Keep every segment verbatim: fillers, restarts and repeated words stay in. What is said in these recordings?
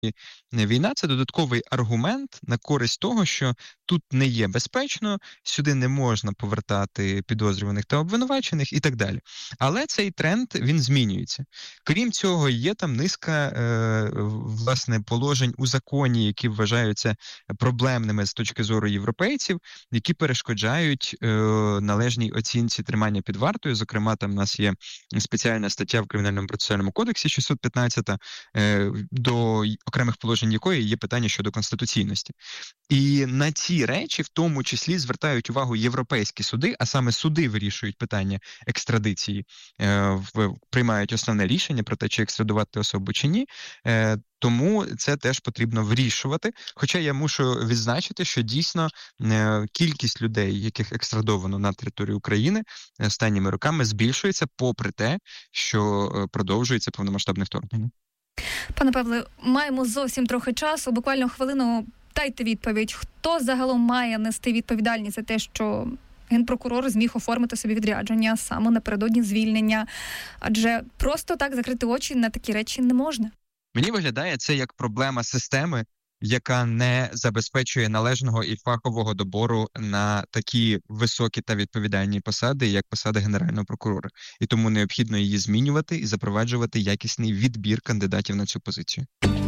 війна – це додатковий аргумент на користь того, що тут не є безпечно, сюди не можна повертати підозрюваних та обвинувачених і так далі. Але цей тренд, він змінюється. Крім цього, є там низка, е, власне, положень у законі, які вважаються проблемними з точки зору європейців, які перешкоджають е, належній оцінці тримання під вартою. Зокрема, там у нас є спеціальна стаття в Кримінальному процесуальному кодексі шістсот п'ятнадцята, е, до окремих положень якої є питання щодо конституційності. І на ці речі в тому числі звертають увагу європейські суди, а саме суди вирішують питання екстрадиції, е, в, приймають основне рішення про те, чи екстрадувати особу чи ні. Е, Тому це теж потрібно вирішувати. Хоча я мушу відзначити, що дійсно е, кількість людей, яких екстрадовано на територію України останніми роками збільшується, попри те, що е, продовжується повномасштабне вторгнення. Пане Павле, маємо зовсім трохи часу, буквально хвилину. Дайте відповідь, хто загалом має нести відповідальність за те, що генпрокурор зміг оформити собі відрядження саме напередодні звільнення? Адже просто так закрити очі на такі речі не можна. Мені виглядає це як проблема системи, яка не забезпечує належного і фахового добору на такі високі та відповідальні посади, як посада Генерального прокурора. І тому необхідно її змінювати і запроваджувати якісний відбір кандидатів на цю позицію.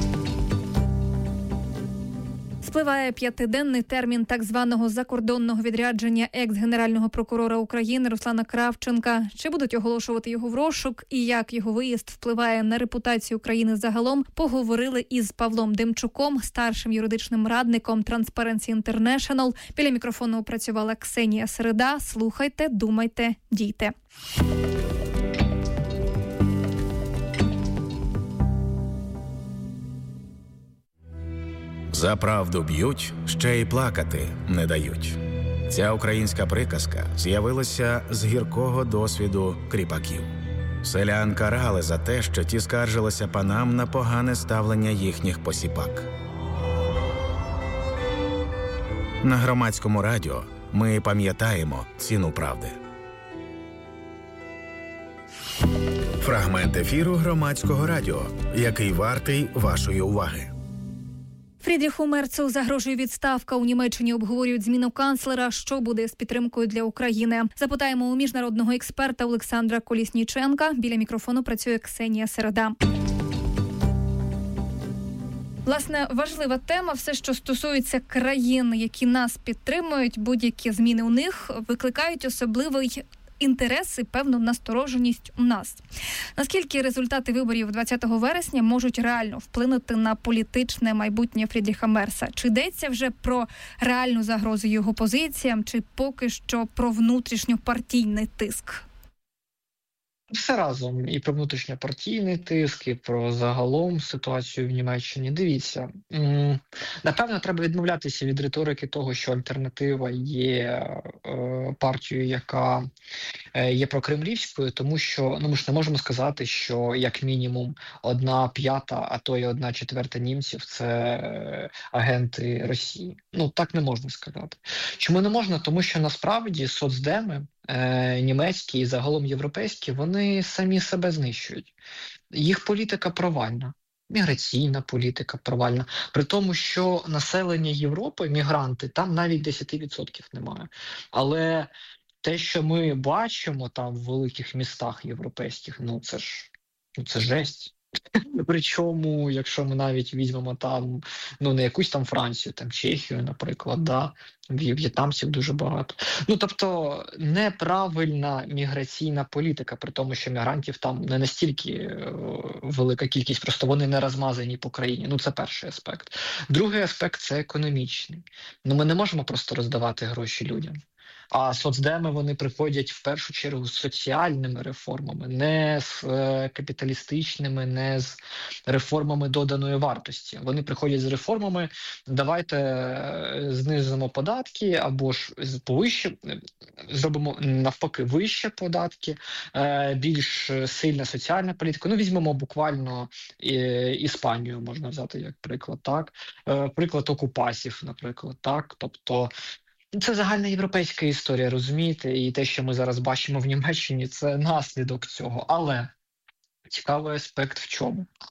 Спливає п'ятиденний термін так званого закордонного відрядження екс-генерального прокурора України Руслана Кравченка. Чи будуть оголошувати його в розшук і як його виїзд впливає на репутацію країни загалом, поговорили із Павлом Демчуком, старшим юридичним радником Transparency International. Біля мікрофону працювала Ксенія Середа. Слухайте, думайте, дійте. За правду б'ють, ще й плакати не дають. Ця українська приказка з'явилася з гіркого досвіду кріпаків. Селян карали за те, що ті скаржилися панам на погане ставлення їхніх посіпак. На Громадському радіо ми пам'ятаємо ціну правди. Фрагмент ефіру Громадського радіо, який вартий вашої уваги. Фрідріху Мерцу загрожує відставка. У Німеччині обговорюють зміну канцлера. Що буде з підтримкою для України? Запитаємо у міжнародного експерта Олександра Колісніченка. Біля мікрофону працює Ксенія Середа. Власне, важлива тема. Все, що стосується країн, які нас підтримують, будь-які зміни у них викликають особливий інтерес і певну настороженість у нас. Наскільки результати виборів двадцятого вересня можуть реально вплинути на політичне майбутнє Фрідріха Мерца? Чи йдеться вже про реальну загрозу його позиціям, чи поки що про внутрішньопартійний тиск? Все разом. І про внутрішньопартійний тиск, і про загалом ситуацію в Німеччині. Дивіться, напевно, треба відмовлятися від риторики того, що альтернатива є партією, яка є прокремлівською, тому що, ну, ми ж не можемо сказати, що як мінімум одна п'ята, а то й одна четверта німців – це агенти Росії. Ну, так не можна сказати. Чому не можна? Тому що насправді соцдеми, Е, німецькі і загалом європейські, вони самі себе знищують. Їх політика провальна, міграційна політика провальна. При тому, що населення Європи, мігранти, там навіть десять відсотків немає. Але те, що ми бачимо там в великих містах європейських, ну це ж, ну це жесть. Причому, якщо ми навіть візьмемо там, ну не якусь там Францію, там Чехію, наприклад, да, в'єтнамців дуже багато. Ну, тобто, неправильна міграційна політика, при тому, що мігрантів там не настільки е, велика кількість, просто вони не розмазані по країні. Ну, це перший аспект. Другий аспект – це економічний. Ну, ми не можемо просто роздавати гроші людям. А соцдеми, вони приходять в першу чергу з соціальними реформами, не з е, капіталістичними, не з реформами доданої вартості. Вони приходять з реформами, давайте е, знизимо податки або ж повище, зробимо навпаки вище податки, е, більш сильна соціальна політика. Ну, візьмемо буквально е, Іспанію, можна взяти як приклад, так? Е, приклад окупасів, наприклад, так? Тобто, це загальноєвропейська історія, розумієте? І те, що ми зараз бачимо в Німеччині, це наслідок цього. Але цікавий аспект в чому?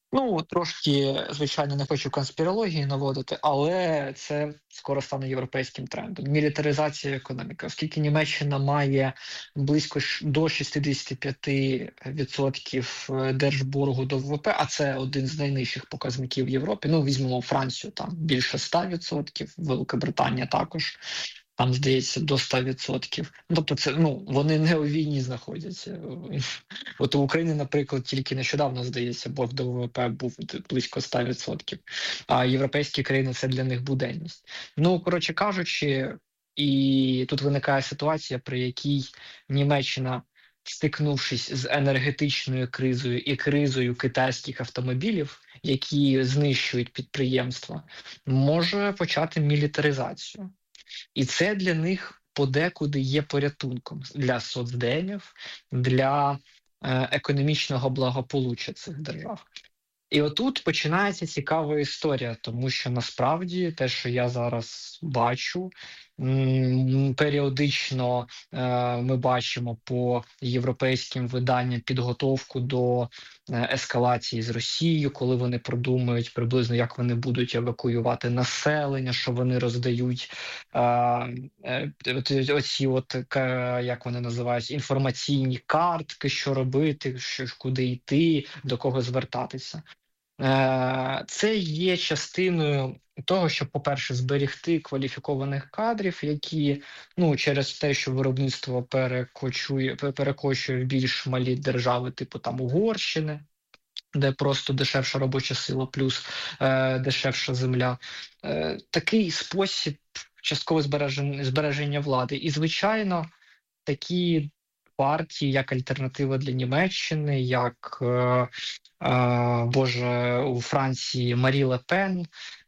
Ну, трошки, звичайно, не хочу конспірології наводити, але це скоро стане європейським трендом. Мілітаризація економіки. Оскільки Німеччина має близько до шістдесят п'ять відсотків держборгу до ВВП, а це один з найнижчих показників в Європі. Ну, візьмемо Францію, там більше ста відсотків, Велика Британія також. Там, здається, до ста відсотків. Тобто це, ну, вони не у війні знаходяться. От у України, наприклад, тільки нещодавно, здається, борг до ВВП був близько ста відсотків, а європейські країни – це для них буденність. Ну, коротше кажучи, і тут виникає ситуація, при якій Німеччина, стикнувшись з енергетичною кризою і кризою китайських автомобілів, які знищують підприємства, може почати мілітаризацію. І це для них подекуди є порятунком для соцдемів, для е, економічного благополуччя цих держав. І отут починається цікава історія, тому що насправді те, що я зараз бачу, м, періодично е, ми бачимо по європейським виданням підготовку до е, ескалації з Росією, коли вони продумують приблизно, як вони будуть евакуювати населення, що вони роздають е, е, оці от, е, як вони називають, інформаційні картки, що робити, що, куди йти, до кого звертатися. Це є частиною того, щоб, по-перше, зберегти кваліфікованих кадрів, які, ну, через те, що виробництво перекочує, перекочує в більш малі держави, типу там Угорщини, де просто дешевша робоча сила плюс е, дешевша земля. Е, такий спосіб частково збереження, збереження влади. І, звичайно, такі партії, як Альтернатива для Німеччини, як, е, е, боже, у Франції Марі Ле Пен, е,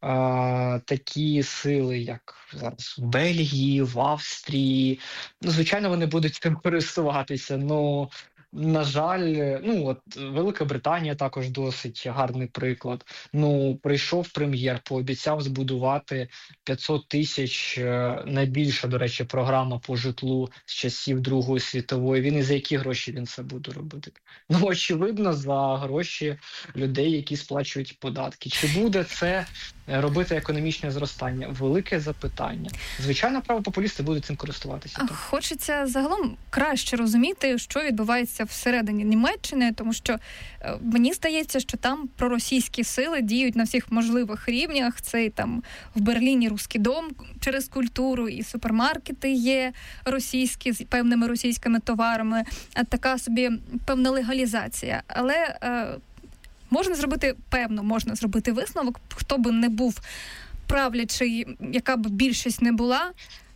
такі сили, як зараз в Бельгії, в Австрії, ну, звичайно, вони будуть цим користуватися, ну, на жаль, ну, от Велика Британія також досить гарний приклад. Ну, прийшов прем'єр, пообіцяв збудувати п'ятсот тисяч, найбільша, до речі, програма по житлу з часів Другої світової війни. За які гроші він це буде робити? Ну, очевидно, за гроші людей, які сплачують податки. Чи буде це робити економічне зростання? Велике запитання. Звичайно, правопопулісти будуть цим користуватися. Так. Хочеться загалом краще розуміти, що відбувається всередині Німеччини, тому що е, мені здається, що там проросійські сили діють на всіх можливих рівнях. Це і там в Берліні Руський дом через культуру, і супермаркети є російські з певними російськими товарами, а така собі певна легалізація. Але е, можна зробити, певно, можна зробити висновок, хто би не був правлячий, яка б більшість не була,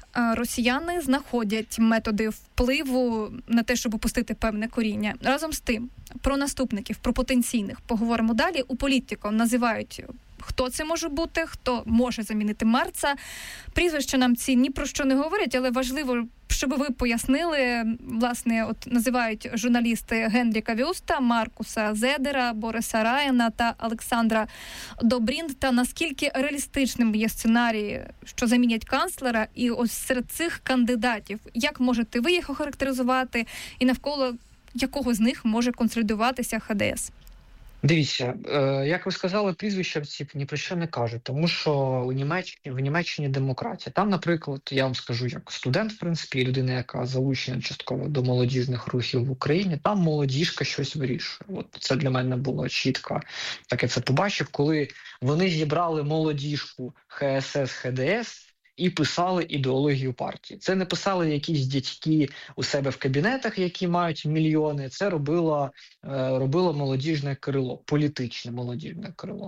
росіяни знаходять методи впливу на те, щоб опустити певне коріння. Разом з тим, про наступників, про потенційних поговоримо далі. У політику називають, хто це може бути, хто може замінити Мерца. Прізвища нам ці ні про що не говорять, але важливо, щоб ви пояснили, власне, от називають журналісти Генріка Вюста, Маркуса Зедера, Бориса Раяна та Олександра Добрінта, наскільки реалістичним є сценарій, що замінять канцлера, і ось серед цих кандидатів, як можете ви їх охарактеризувати, і навколо якого з них може консолідуватися Ха Де Ес? Дивіться, е, як ви сказали, прізвища ці ні про що не кажуть, тому що у Німеччині, в Німеччині демократія. Там, наприклад, я вам скажу, як студент, в принципі, людина, яка залучена частково до молодіжних рухів в Україні, там молодіжка щось вирішує. От це для мене було чітко. Так я це побачив, коли вони зібрали молодіжку Ха Ес Ес, Ха Де Ес, і писали ідеологію партії. Це не писали якісь дядьки у себе в кабінетах, які мають мільйони. Це робило, робило молодіжне крило, політичне молодіжне крило.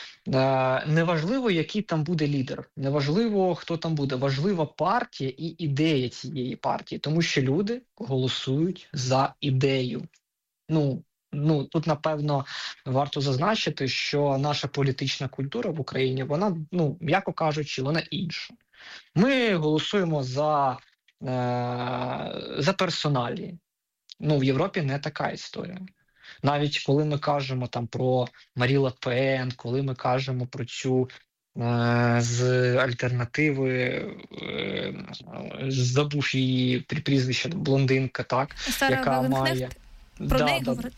Неважливо, який там буде лідер, неважливо, хто там буде. Важлива партія і ідея цієї партії, тому що люди голосують за ідею. Ну, Ну, тут, напевно, варто зазначити, що наша політична культура в Україні, вона, ну, м'яко кажучи, вона інша. Ми голосуємо за, е, за персоналії. Ну, в Європі не така історія. Навіть коли ми кажемо там про Марі Ле Пен, коли ми кажемо про цю е, з альтернативи, е, забув її прізвище, блондинка, так, Сара яка Валенхнехт? має... Про да, неї да, говорити?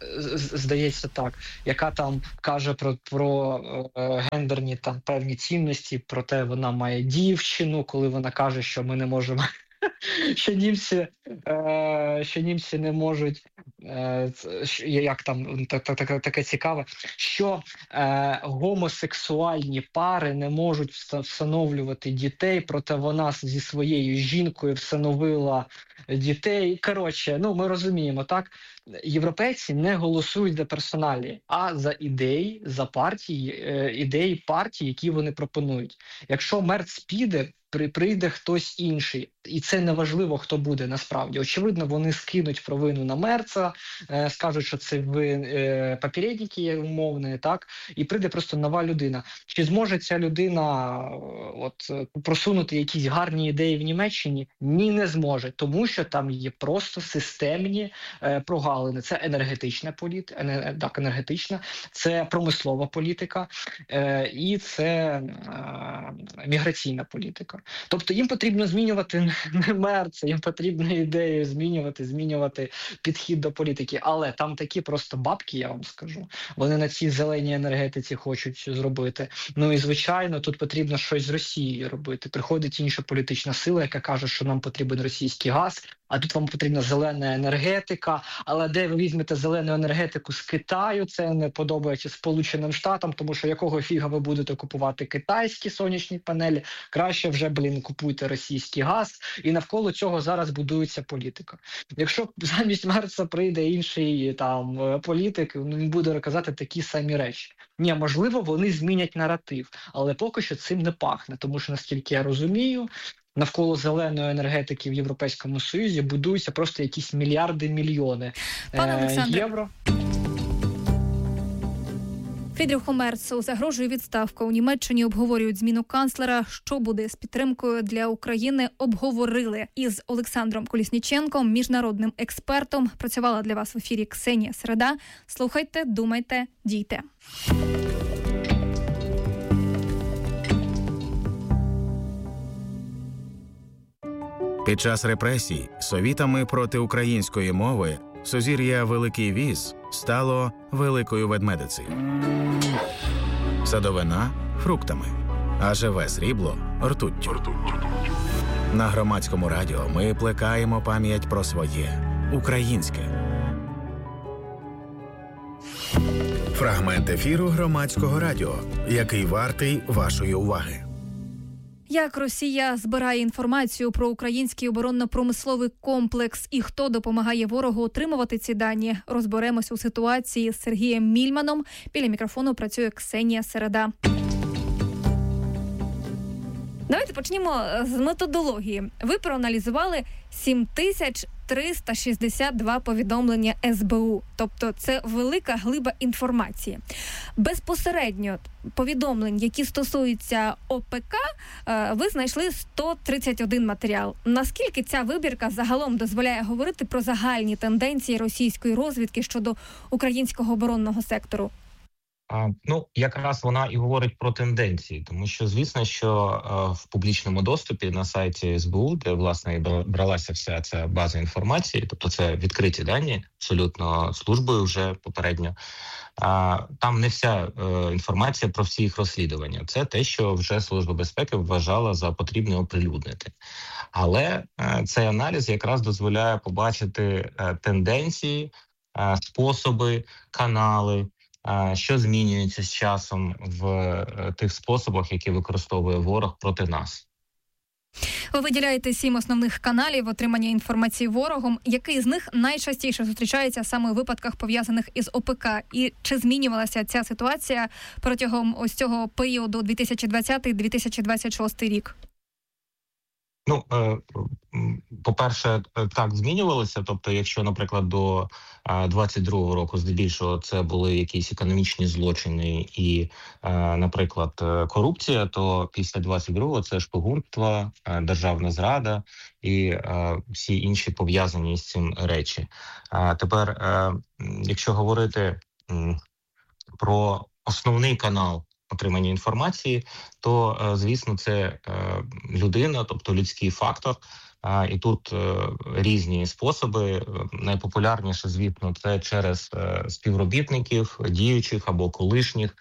здається так, яка там каже про, про е, гендерні там певні цінності, проте вона має дівчину, коли вона каже, що ми не можемо, що німці, е, що німці не можуть, е, як там так, так, так, таке цікаве, що е, гомосексуальні пари не можуть встановлювати дітей, проте вона зі своєю жінкою встановила дітей. Коротше, ну ми розуміємо, так? Європейці не голосують за персоналі, а за ідеї, за партії, е, ідеї партії, які вони пропонують. Якщо Мерц піде, при, прийде хтось інший. І це не важливо, хто буде насправді. Очевидно, вони скинуть провину на Мерца, е, скажуть, що це ви е, попередники умовні, так? І прийде просто нова людина. Чи зможе ця людина е, от, просунути якісь гарні ідеї в Німеччині? Ні, не зможе, тому що там є просто системні е, прогалини. Це енергетична політика, е, так, енергетична, це промислова політика е, і це е, міграційна політика. Тобто їм потрібно змінювати не Мерца, їм потрібно ідею змінювати, змінювати підхід до політики. Але там такі просто бабки, я вам скажу. Вони на цій зеленій енергетиці хочуть зробити. Ну і, звичайно, тут потрібно щось з Росією робити. Приходить інша політична сила, яка каже, що нам потрібен російський газ, а тут вам потрібна зелена енергетика. Але де ви візьмете зелену енергетику з Китаю, це не подобається Сполученим Штатам, тому що якого фіга ви будете купувати китайські сонячні панелі? Краще вже, блін, купуйте російський газ. І навколо цього зараз будується політика. Якщо замість Мерца прийде інший там політик, він буде казати такі самі речі. Ні, можливо, вони змінять наратив, але поки що цим не пахне, тому що, наскільки я розумію, навколо зеленої енергетики в Європейському Союзі будуються просто якісь мільярди, мільйони е- євро. Фрідріху Мерцу загрожує відставка. У Німеччині обговорюють зміну канцлера. Що буде з підтримкою для України, обговорили із Олександром Колісніченком, міжнародним експертом. Працювала для вас в ефірі Ксенія Середа. Слухайте, думайте, дійте. Під час репресій совітами проти української мови сузір'я Великий Віз стало Великою Ведмедицею. Садовина – фруктами, а живе срібло – ртуттю. На Громадському радіо ми плекаємо пам'ять про своє – українське. Фрагмент ефіру Громадського радіо, який вартий вашої уваги. Як Росія збирає інформацію про український оборонно-промисловий комплекс і хто допомагає ворогу отримувати ці дані, розберемось у ситуації з Сергієм Мільманом. Біля мікрофону працює Ксенія Середа. Давайте почнемо з методології. Ви проаналізували сім тисяч триста шістдесят два повідомлення ес бе у. Тобто це велика глиба інформації. Безпосередньо повідомлень, які стосуються о пе ка, ви знайшли сто тридцять один матеріал. Наскільки ця вибірка загалом дозволяє говорити про загальні тенденції російської розвідки щодо українського оборонного сектору? А, ну, якраз вона і говорить про тенденції, тому що, звісно, що е, в публічному доступі на сайті ес бе у, де, власне, і бралася вся ця база інформації, тобто це відкриті дані, абсолютно службою вже попередньо, а, там не вся е, інформація про всі їх розслідування. Це те, що вже Служба безпеки вважала за потрібне оприлюднити. Але е, цей аналіз якраз дозволяє побачити е, тенденції, е, способи, канали, що змінюється з часом в тих способах, які використовує ворог проти нас. Ви виділяєте сім основних каналів отримання інформації ворогом. Який з них найчастіше зустрічається саме у випадках, пов'язаних із о пе ка? І чи змінювалася ця ситуація протягом ось цього періоду дві тисячі двадцятий - дві тисячі двадцять шостий рік? Ну, по-перше, так, змінювалося. Тобто, якщо, наприклад, до двадцять другого року здебільшого це були якісь економічні злочини і, наприклад, корупція, то після двадцять другого це шпигунство, державна зрада і всі інші пов'язані з цим речі. А тепер, якщо говорити про основний канал отримання інформації, то, звісно, це людина, тобто людський фактор, І тут різні способи. Найпопулярніше, звісно, це через співробітників, діючих або колишніх.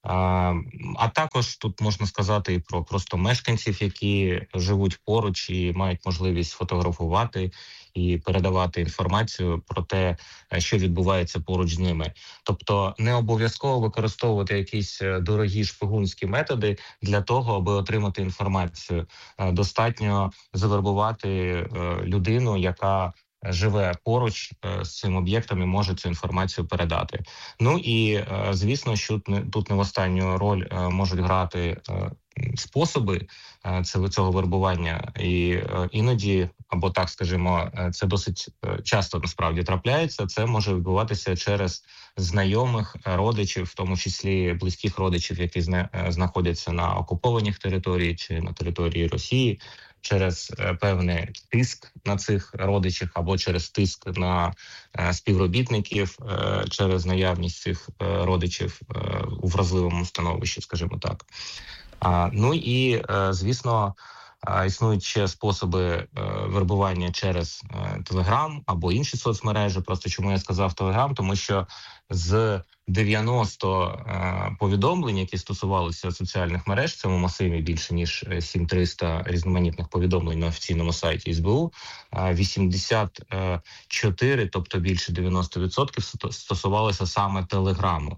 А також тут можна сказати і про просто мешканців, які живуть поруч і мають можливість фотографувати і передавати інформацію про те, що відбувається поруч з ними. Тобто не обов'язково використовувати якісь дорогі шпигунські методи для того, аби отримати інформацію. Достатньо завербувати людину, яка живе поруч з цим об'єктом і може цю інформацію передати. Ну і, звісно, що тут не в останню роль можуть грати способи цього вербування. І іноді, або так скажімо, це досить часто насправді трапляється, це може відбуватися через знайомих, родичів, в тому числі близьких родичів, які знаходяться на окупованих територіях чи на території Росії, через певний тиск на цих родичів або через тиск на співробітників, через наявність цих родичів у вразливому становищі, скажімо так. Ну і, звісно, існують ще способи вербування через Телеграм або інші соцмережі. Просто чому я сказав Телеграм? Тому що з дев'яносто повідомлень, які стосувалися соціальних мереж, в цьому масиві більше ніж сім тисяч триста різноманітних повідомлень на офіційному сайті ес бе у, вісімдесят чотири, тобто більше дев'яносто відсотків, стосувалося саме Телеграму.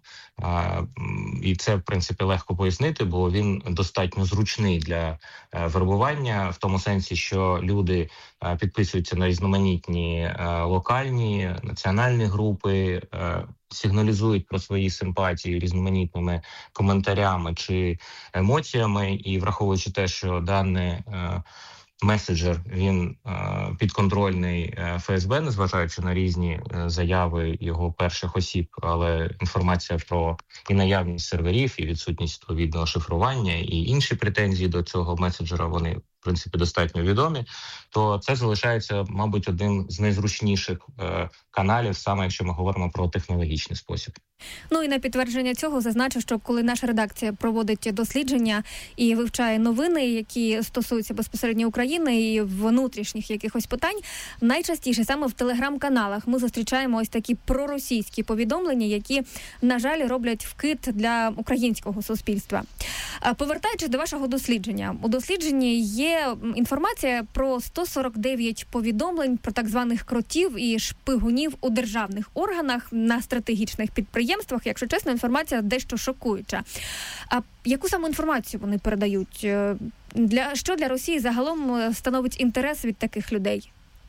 І це, в принципі, легко пояснити, бо він достатньо зручний для вербування, в тому сенсі, що люди підписуються на різноманітні локальні, національні групи, сигналізують про свої симпатії різноманітними коментарями чи емоціями, і враховуючи те, що даний е, меседжер, він е, підконтрольний еф ес бе, незважаючи на різні е, заяви його перших осіб, але інформація про і наявність серверів, і відсутність відповідного шифрування, і інші претензії до цього меседжера, вони в принципі достатньо відомі, то це залишається, мабуть, одним з найзручніших е, каналів, саме якщо ми говоримо про технологічний спосіб. Ну і на підтвердження цього зазначу, що коли наша редакція проводить дослідження і вивчає новини, які стосуються безпосередньо України і внутрішніх якихось питань, найчастіше саме в телеграм-каналах ми зустрічаємо ось такі проросійські повідомлення, які, на жаль, роблять вкид для українського суспільства. Повертаючись до вашого дослідження, у дослідженні є інформація про сто сорок дев'ять повідомлень про так званих кротів і шпигунів у державних органах на стратегічних підприємствах. Якщо чесно, інформація дещо шокуюча. А яку саме інформацію вони передають? Для що для Росії загалом становить інтерес від таких людей?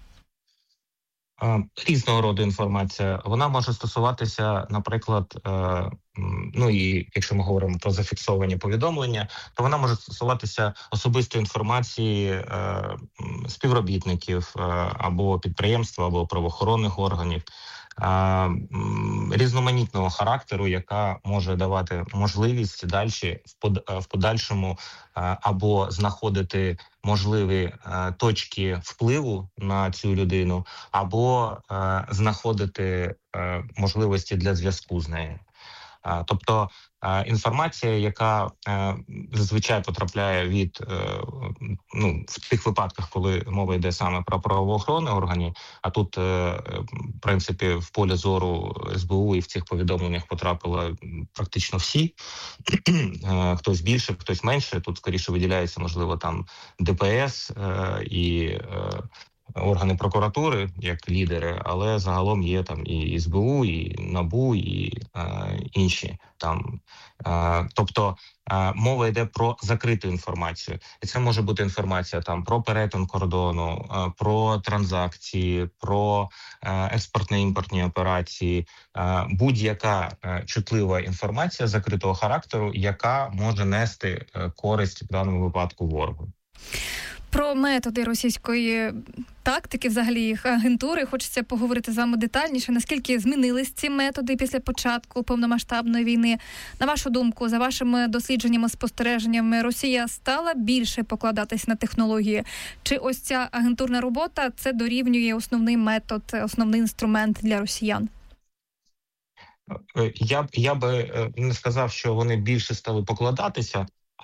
Різного роду інформація. Вона може стосуватися, наприклад, ну і якщо ми говоримо про зафіксовані повідомлення, то вона може стосуватися особистої інформації співробітників або підприємства, або правоохоронних органів, різноманітного характеру, яка може давати можливість далі в подальшому або знаходити можливі точки впливу на цю людину, або знаходити можливості для зв'язку з нею. Тобто інформація, яка зазвичай потрапляє від, ну, в тих випадках, коли мова йде саме про правоохоронні органи, а тут, в принципі, в полі зору ес бе у і в цих повідомленнях потрапили практично всі, хтось більше, хтось менше, тут скоріше виділяється, можливо, там де пе ес і органи прокуратури як лідери, але загалом є там і ес бе у, і НАБУ, і е, інші там. Е, тобто е, мова йде про закриту інформацію. І це може бути інформація там про перетин кордону, е, про транзакції, про е, експортно-імпортні операції, е, будь-яка е, чутлива інформація закритого характеру, яка може нести е, користь в даному випадку ворогу. Про методи російської тактики, взагалі їх агентури, хочеться поговорити з вами детальніше. Наскільки змінились ці методи після початку повномасштабної війни? На вашу думку, за вашими дослідженнями, спостереженнями, Росія стала більше покладатись на технології? Чи ось ця агентурна робота – це дорівнює основний метод, основний інструмент для росіян? Я б, я би не сказав, що вони більше стали покладатися,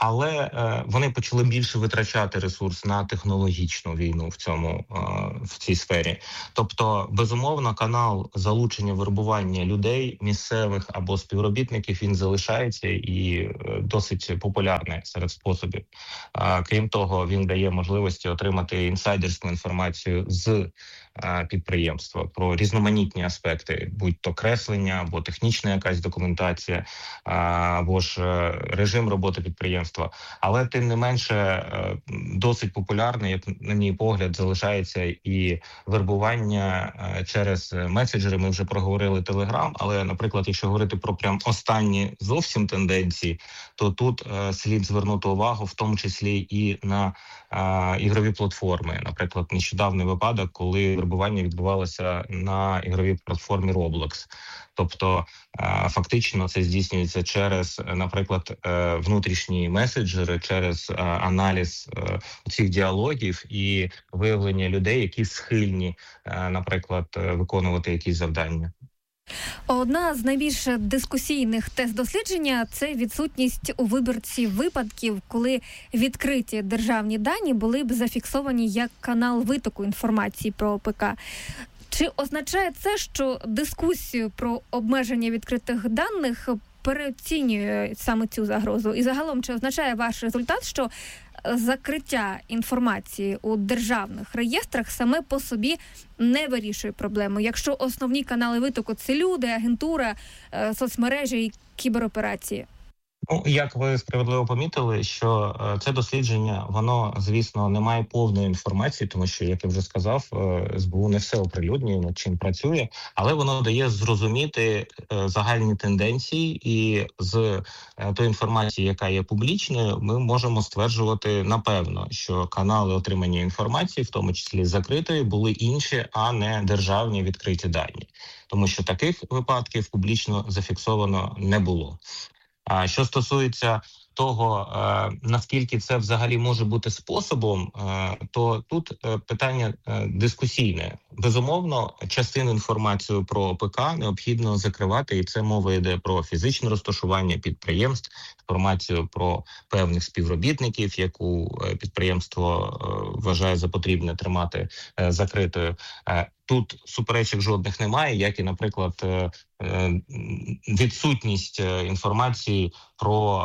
але е, вони почали більше витрачати ресурс на технологічну війну в цьому е, в цій сфері. Тобто, безумовно, канал залучення вербування людей місцевих або співробітників він залишається і е, досить популярний серед способів. Е, крім того, він дає можливості отримати інсайдерську інформацію з е, підприємства про різноманітні аспекти, будь-то креслення або технічна якась документація, е, або ж е, режим роботи підприємства. Але тим не менше е, досить популярний, як на мій погляд, залишається і вербування е, через меседжери. Ми вже проговорили Telegram, але, наприклад, якщо говорити про прям останні зовсім тенденції, то тут е, слід звернути увагу в тому числі і на е, ігрові платформи. Наприклад, нещодавний випадок, коли вербування відбувалося на ігровій платформі Roblox. Тобто е, фактично це здійснюється через, наприклад, е, внутрішні меседжери, через е, аналіз е, цих діалогів і виявлення людей, які схильні, е, наприклад, е, виконувати якісь завдання. Одна з найбільш дискусійних тез дослідження – це відсутність у виборці випадків, коли відкриті державні дані були б зафіксовані як канал витоку інформації про ОПК. Чи означає це, що дискусію про обмеження відкритих даних переоцінює саме цю загрозу? І загалом, чи означає ваш результат, що закриття інформації у державних реєстрах саме по собі не вирішує проблему, якщо основні канали витоку – це люди, агентура, соцмережі і кібероперації? Ну, як ви справедливо помітили, що е, це дослідження, воно, звісно, не має повної інформації, тому що, як я вже сказав, е, ес бе у не все оприлюднює, над чим працює, але воно дає зрозуміти е, загальні тенденції, і з е, тої інформації, яка є публічною, ми можемо стверджувати напевно, що канали отримання інформації, в тому числі закритої, були інші, а не державні відкриті дані. Тому що таких випадків публічно зафіксовано не було. А що стосується того, е, наскільки це взагалі може бути способом, е, то тут е, питання е, дискусійне. Безумовно, частину інформації про ОПК необхідно закривати, і це мова йде про фізичне розташування підприємств, інформацію про певних співробітників, яку е, підприємство е, вважає за потрібне тримати е, закритою. Е, Тут суперечок жодних немає, як і, наприклад, відсутність інформації про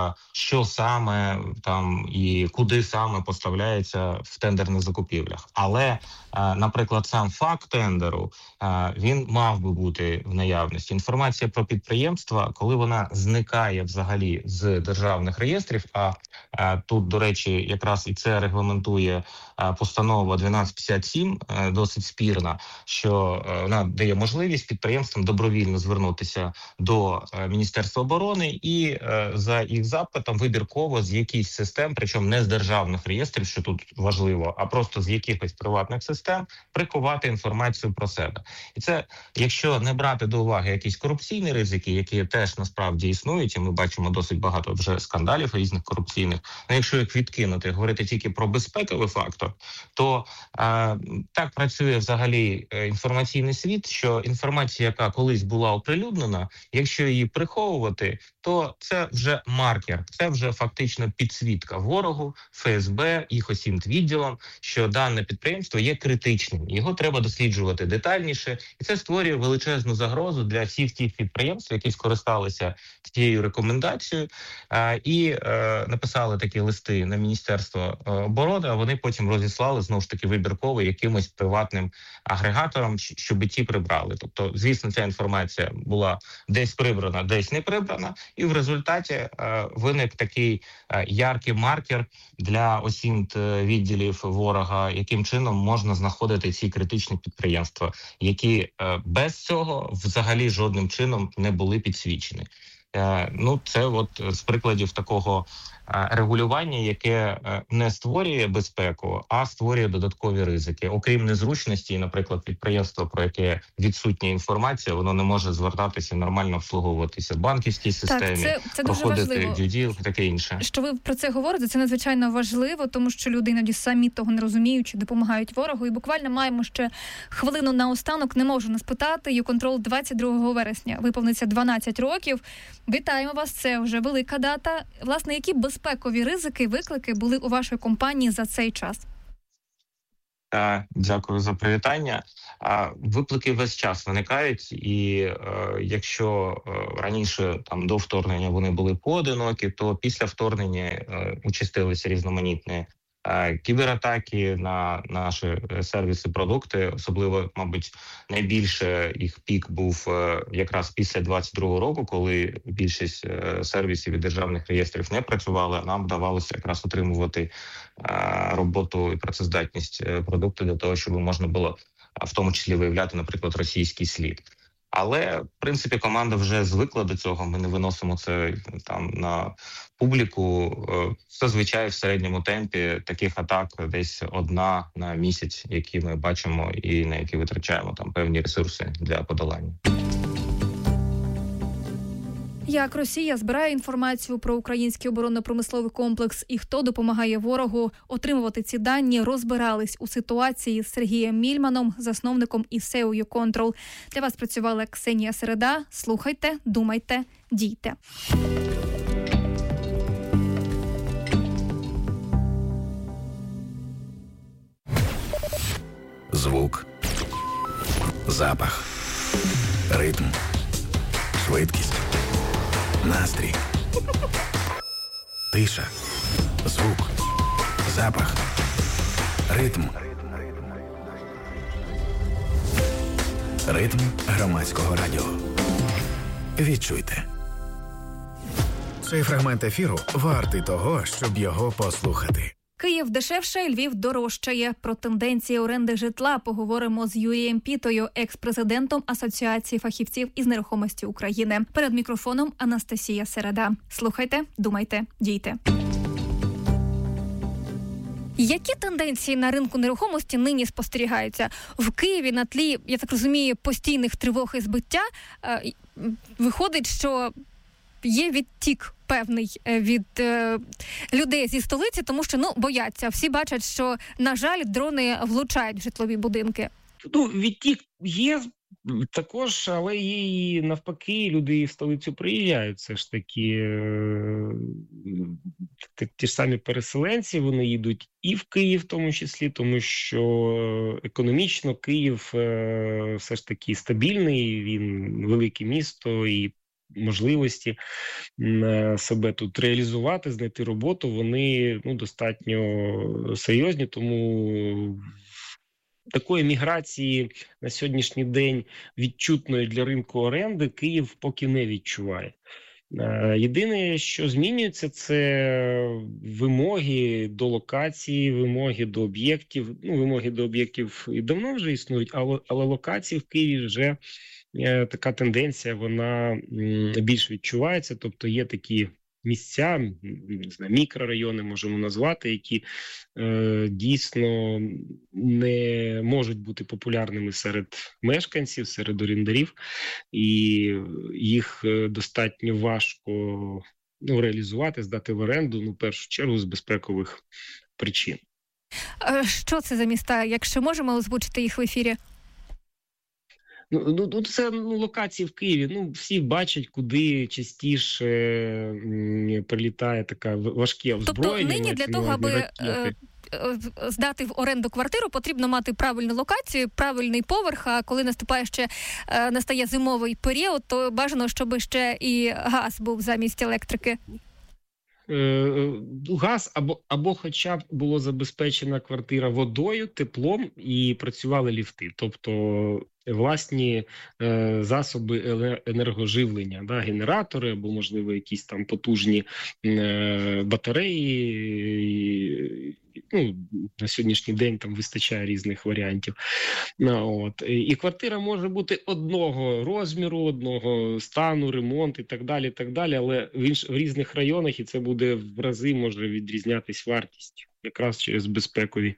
що саме там і куди саме поставляється в тендерних закупівлях. Але, наприклад, сам факт тендеру, він мав би бути в наявності. Інформація про підприємства, коли вона зникає взагалі з державних реєстрів, а тут, до речі, якраз і це регламентує постанова дванадцять п'ятдесят сім, досить спірна, що вона дає можливість підприємствам добровільно звернутися до Міністерства оборони і за їх запитом вибірково з якихось систем, причому не з державних реєстрів, що тут важливо, а просто з якихось приватних систем, приховати інформацію про себе. І це, якщо не брати до уваги якісь корупційні ризики, які теж насправді існують, і ми бачимо досить багато вже скандалів різних корупційних, але якщо їх відкинути, говорити тільки про безпековий фактор, то е, так працює взагалі інформаційний світ, що інформація, яка колись була оприлюднена, якщо її приховувати, то це вже маркер, це вже фактично підсвітка ворогу, еф ес бе, їх осінт-відділом, що дане підприємство є критичним. Його треба досліджувати детальніше, і це створює величезну загрозу для всіх тих підприємств, які скористалися цією рекомендацією е, і е, написали такі листи на Міністерство оборони, а вони потім розіслали, знову ж таки, вибірково якимось приватним агрегаторам, щоб ті прибрали. Тобто, звісно, ця інформація була десь прибрана, десь не прибрана, і в результаті е, виник такий е, яркий маркер для осінт відділів ворога, яким чином можна знаходити ці критичні підприємства, які е, без цього взагалі жодним чином не були підсвічені. Е, ну, це от з прикладів такого регулювання, яке не створює безпеку, а створює додаткові ризики. Окрім незручності, наприклад, підприємство, про яке відсутня інформація, воно не може звертатися, нормально обслуговуватися в банківській системі, так, це, це проходити дюділ, таке інше. Що ви про це говорите, це надзвичайно важливо, тому що люди іноді самі того не розуміють, чи допомагають ворогу. І буквально маємо ще хвилину наостанок, не можу не спитати. Юконтрол двадцять другого вересня виповниться дванадцять років. Вітаємо вас, це вже велика дата. Власне, які без безпекові ризики, виклики були у вашої компанії за цей час? Дякую за привітання. Виклики весь час виникають, і е, якщо е, раніше там до вторгнення вони були поодинокі, то після вторгнення е, участилися різноманітні е, кібератаки на наші сервіси, продукти. Особливо, мабуть, найбільше їх пік був е, якраз після двадцять другого року, коли більшість е, сервісів і державних реєстрів не працювали. Нам вдавалося якраз отримувати роботу і працездатність продукту для того, щоб можна було в тому числі виявляти, наприклад, російський слід. Але, в принципі, команда вже звикла до цього, ми не виносимо це там на публіку. Зазвичай в середньому темпі таких атак десь одна на місяць, які ми бачимо і на які витрачаємо там певні ресурси для подолання. Як Росія збирає інформацію про український оборонно-промисловий комплекс і хто допомагає ворогу отримувати ці дані, розбирались у ситуації з Сергієм Мільманом, засновником і сео «Юконтрол». Для вас працювала Ксенія Середа. Слухайте, думайте, дійте. Звук, запах, ритм, швидкість. Настрій, тиша, звук, запах, ритм. Ритм громадського радіо. Відчуйте. Цей фрагмент ефіру вартий того, щоб його послухати. Київ дешевше, Львів дорожчає. Про тенденції оренди житла поговоримо з Юрієм Пітою, екс-президентом Асоціації фахівців із нерухомості України. Перед мікрофоном Анастасія Середа. Слухайте, думайте, дійте. Які тенденції на ринку нерухомості нині спостерігаються? В Києві на тлі, я так розумію, постійних тривог і збиття виходить, що є відтік певний від е, людей зі столиці, тому що, ну, бояться. Всі бачать, що, на жаль, дрони влучають в житлові будинки. Ну, відтік є також, але є і навпаки, люди в столицю приїжджають. Це ж таки е, ті ж самі переселенці, вони їдуть і в Київ в тому числі, тому що економічно Київ е, все ж таки стабільний, він велике місто і можливості себе тут реалізувати, знайти роботу, вони ну, достатньо серйозні, тому такої міграції на сьогоднішній день відчутної для ринку оренди Київ поки не відчуває. Єдине, що змінюється, це вимоги до локації, вимоги до об'єктів. Ну, вимоги до об'єктів і давно вже існують, але, але локації в Києві вже така тенденція, вона більш відчувається, тобто є такі місця, не знаю, мікрорайони можемо назвати, які е, дійсно не можуть бути популярними серед мешканців, серед орендарів, і їх достатньо важко ну, реалізувати, здати в оренду, ну, в першу чергу, з безпекових причин. Що це за міста, якщо можемо озвучити їх в ефірі? Ну, ну це ну, локації в Києві. Ну всі бачать, куди частіше м, прилітає така важке озброєння. Тобто нині для того, аби е, здати в оренду квартиру, потрібно мати правильну локацію, правильний поверх. А коли наступає ще е, настає зимовий період, то бажано, щоб ще і газ був замість електрики. Газ або, або хоча б було забезпечена квартира водою, теплом і працювали ліфти. Тобто власні е, засоби енергоживлення, да, генератори або, можливо, якісь там потужні е, батареї. Ну, на сьогоднішній день там вистачає різних варіантів. Ну, от. І квартира може бути одного розміру, одного стану, ремонт і так далі, і так далі, але в, інш... в різних районах, і це буде в рази може відрізнятись вартість, якраз через безпекові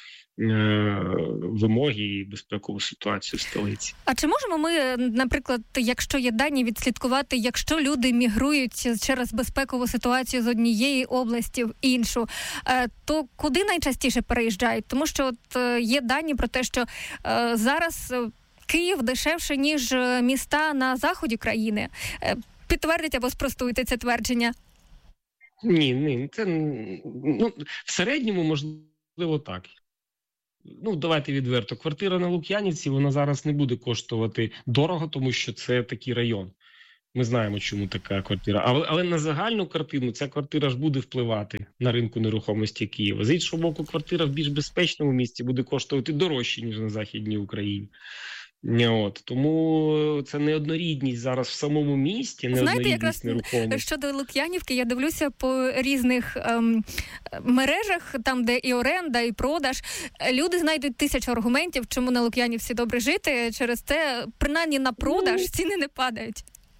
вимоги і безпекову ситуацію в столиці. А чи можемо ми, наприклад, якщо є дані, відслідкувати, якщо люди мігрують через безпекову ситуацію з однієї області в іншу, то куди найчастіше переїжджають? Тому що от є дані про те, що зараз Київ дешевше, ніж міста на заході країни. Підтвердіть або спростуйте це твердження. Ні, ні, це ну, в середньому можливо так. Ну, давайте відверто. Квартира на Лук'янівці, вона зараз не буде коштувати дорого, тому що це такий район. Ми знаємо, чому така квартира. Але, але на загальну картину ця квартира ж буде впливати на ринку нерухомості Києва. З іншого боку, квартира в більш безпечному місці буде коштувати дорожче, ніж на Західній Україні. От. Тому це неоднорідність зараз в самому місті, неоднорідність нерухомості. Щодо Лук'янівки, я дивлюся по різних ем, мережах, там, де і оренда, і продаж. Люди знайдуть тисячу аргументів, чому на Лук'янівці добре жити. Через це, принаймні, на продаж ціни не падають.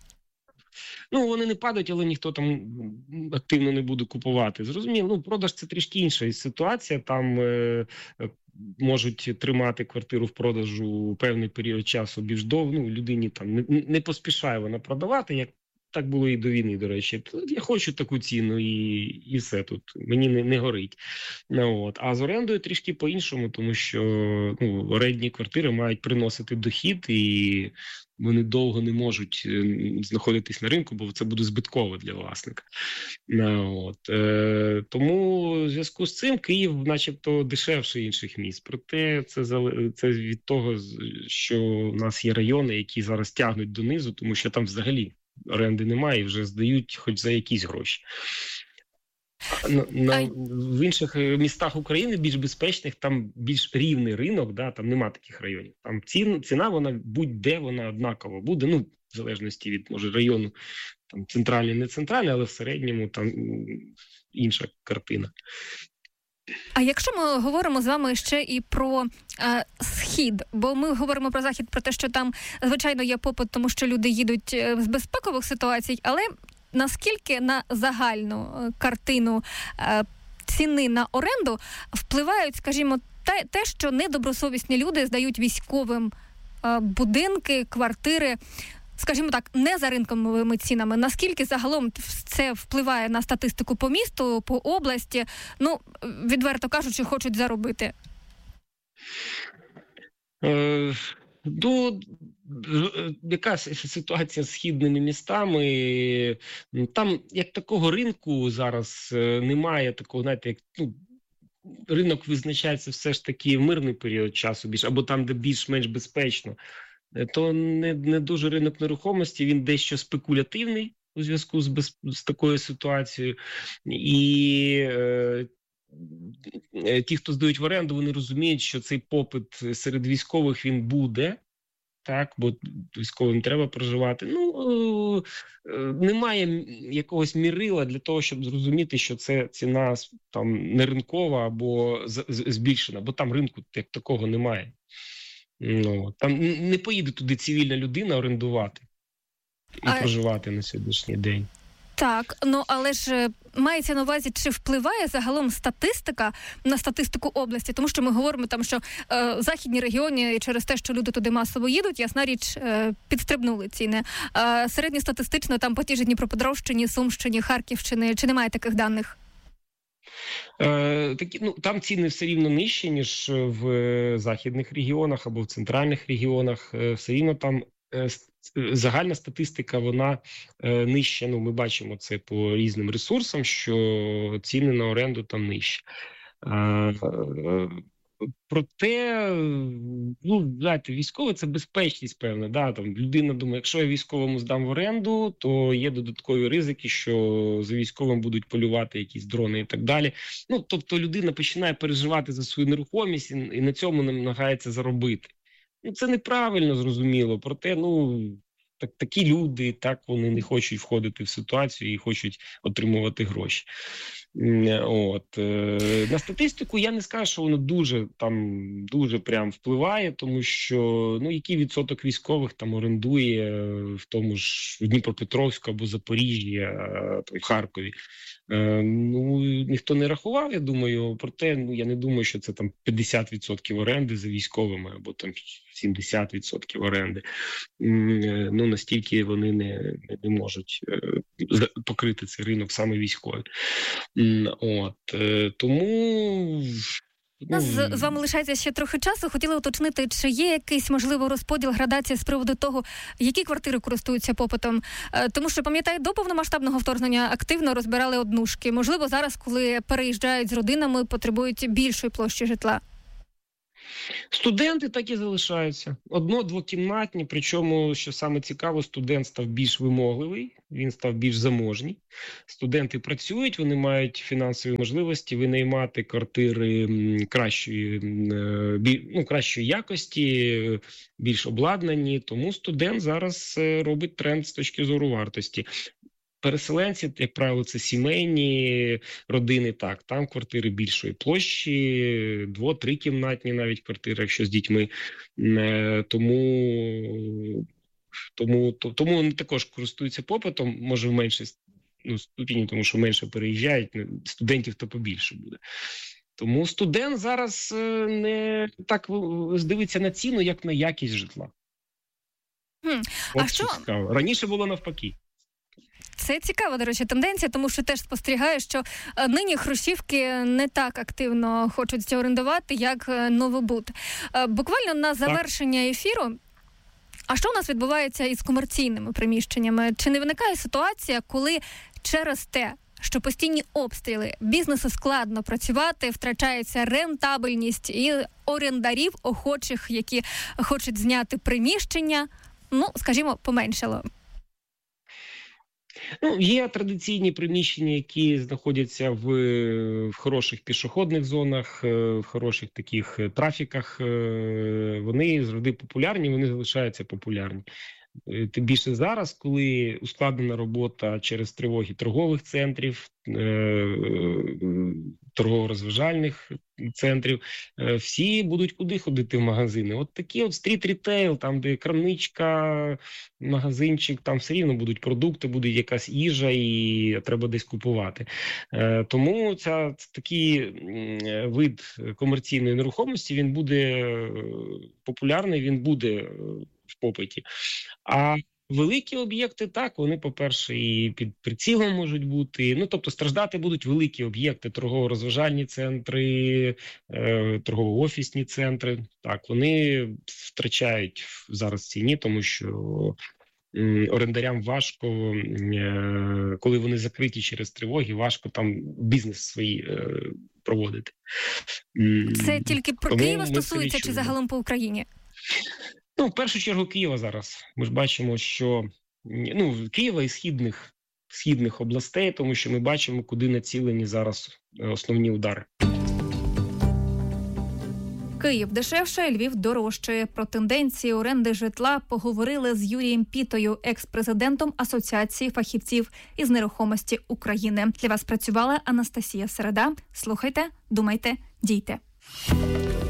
Ну, вони не падають, але ніхто там активно не буде купувати. Зрозуміло, ну, продаж – це трішки інша ситуація. Там е, можуть тримати квартиру в продажу певний період часу більш довго. Ну, людині там не, не поспішає вона продавати, як так було і до війни, до речі. Я хочу таку ціну і, і все тут. Мені не, не горить. Ну, от. А з орендою трішки по-іншому, тому що ну, орендні квартири мають приносити дохід і вони довго не можуть знаходитись на ринку, бо це буде збитково для власника. От. Е, тому в зв'язку з цим Київ начебто дешевше інших міст. Проте це, це від того, що в нас є райони, які зараз тягнуть донизу, тому що там взагалі оренди немає і вже здають хоч за якісь гроші. На, на, в інших містах України, більш безпечних, там більш рівний ринок, да, там нема таких районів. Там ціна, ціна вона будь-де, вона однакова буде, ну, в залежності від, може, району, там, центральний, не центральний, але в середньому там інша картина. А якщо ми говоримо з вами ще і про е, Схід, бо ми говоримо про Захід, про те, що там, звичайно, є попит, тому що люди їдуть з безпекових ситуацій, але наскільки на загальну картину е, ціни на оренду впливають, скажімо, те, те, що недобросовісні люди здають військовим е, будинки, квартири, скажімо так, не за ринковими цінами. Наскільки загалом це впливає на статистику по місту, по області? Ну, відверто кажучи, хочуть заробити. Е, до... Яка ситуація з східними містами? Там як такого ринку зараз немає, такого, знаєте, як ну, ринок визначається все ж таки в мирний період часу, більш або там, де більш-менш безпечно. То не, не дуже ринок нерухомості, він дещо спекулятивний у зв'язку з, без, з такою ситуацією. І е, ті, хто здають в оренду, вони розуміють, що цей попит серед військових він буде. Так, бо військовим треба проживати. Ну, немає якогось мірила для того, щоб зрозуміти, що це ціна там не ринкова або збільшена, бо там ринку як такого немає. Ну, там не поїде туди цивільна людина орендувати і а... проживати на сьогоднішній день. Так, ну але ж мається на увазі, чи впливає загалом статистика на статистику області, тому що ми говоримо там, що е, західні регіони через те, що люди туди масово їдуть, ясна річ, е, підстрибнули ціни. Е, середньостатистично там по тій же Дніпропетровщині, Сумщині, Харківщини, чи немає таких даних? Е, такі, ну, там ціни все рівно нижчі, ніж в західних регіонах або в центральних регіонах. Е, все рівно там е, загальна статистика, вона е, нижча. Ну, ми бачимо це по різним ресурсам, що ціни на оренду там нижчі. Е, е, проте, ну, знаєте, військове – це безпечність, певна. Да? Там людина думає, якщо я військовому здам в оренду, то є додаткові ризики, що за військовим будуть полювати якісь дрони і так далі. Ну, тобто людина починає переживати за свою нерухомість і, і на цьому намагається заробити. Ну, це неправильно, зрозуміло, проте, ну, так, такі люди, так, вони не хочуть входити в ситуацію і хочуть отримувати гроші. От. На статистику я не скажу, що воно дуже, там, дуже прям впливає, тому що, ну, який відсоток військових там орендує в тому ж в Дніпропетровську або Запоріжжі, там, в Харкові. Ну, ніхто не рахував, я думаю, проте, ну, я не думаю, що це там п'ятдесят відсотків оренди за військовими або там сімдесят відсотків оренди. Ну, настільки вони не, не можуть покрити цей ринок саме військовий. От, тому У нас з, з вами лишається ще трохи часу. Хотіла уточнити, чи є якийсь, можливо, розподіл, градація з приводу того, які квартири користуються попитом. Тому що, пам'ятаю, до повномасштабного вторгнення активно розбирали однушки. Можливо, зараз, коли переїжджають з родинами, потребують більшої площі житла. Студенти так і залишаються. Одно-двокімнатні, причому, що саме цікаво, студент став більш вимогливий, він став більш заможний. Студенти працюють, вони мають фінансові можливості винаймати квартири кращої, ну, кращої якості, більш обладнані, тому студент зараз робить тренд з точки зору вартості. Переселенці, як правило, це сімейні родини, так, там квартири більшої площі, дво-трикімнатні навіть квартири, якщо з дітьми. Тому, тому, тому вони також користуються попитом, може в меншій ну, ступені, тому що менше переїжджають, студентів то побільше буде. Тому студент зараз не так дивиться на ціну, як на якість житла. Хм. От а що? Цікаво. Раніше було навпаки. Це цікава, до речі, тенденція, тому що теж спостерігаю, що нині хрущівки не так активно хочуть орендувати, як новобуд. Буквально на завершення ефіру, а що у нас відбувається із комерційними приміщеннями? Чи не виникає ситуація, коли через те, що постійні обстріли, бізнесу складно працювати, втрачається рентабельність і орендарів, охочих, які хочуть зняти приміщення, ну, скажімо, поменшало? Ну, є традиційні приміщення, які знаходяться в, в хороших пішохідних зонах, в хороших таких трафіках. Вони завжди популярні, вони залишаються популярні. Тим більше зараз, коли ускладнена робота через тривоги торгових центрів, торгово-розважальних центрів, всі будуть куди ходити в магазини. От такі от стріт-рітейл, там де крамничка, магазинчик, там все рівно будуть продукти, буде якась їжа і треба десь купувати. Тому ця, такий вид комерційної нерухомості, він буде популярний, він буде в попиті. А великі об'єкти, так, вони, по-перше, і під прицілом можуть бути. Ну, тобто, страждати будуть великі об'єкти, торгово-розважальні центри, е, торгово-офісні центри. Так, вони втрачають зараз ціні, тому що м, орендарям важко, е, коли вони закриті через тривоги, важко там бізнес свій е, проводити. Це тільки про Києва стосується чи загалом по Україні? Ну, в першу чергу Києва зараз. Ми ж бачимо, що ну, Києва і східних, східних областей, тому що ми бачимо, куди націлені зараз основні удари. Київ дешевше, Львів дорожчає. Про тенденції оренди житла поговорили з Юрієм Пітою, екс-президентом Асоціації фахівців із нерухомості України. Для вас працювала Анастасія Середа. Слухайте, думайте, дійте.